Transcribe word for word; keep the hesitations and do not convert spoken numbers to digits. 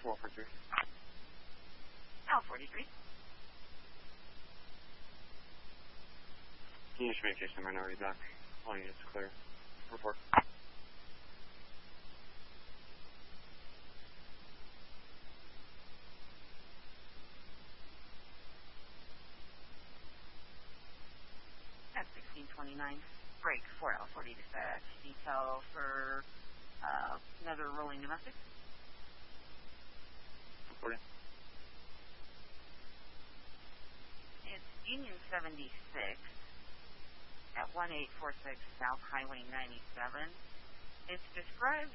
four four three. L forty-three. English communication minority dock. All units clear. Report. At sixteen twenty-nine. Break for L forty dispatch. Detail for uh, another rolling domestic. Reporting. It's Union seventy-six at one eight four six South Highway ninety-seven. It's described